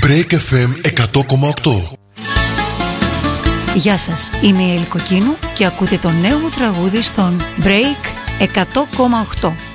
Break FM 100,8. Γεια σας, είμαι η Ελικοκίνου και ακούτε το νέο μου τραγούδι στον Break 100,8.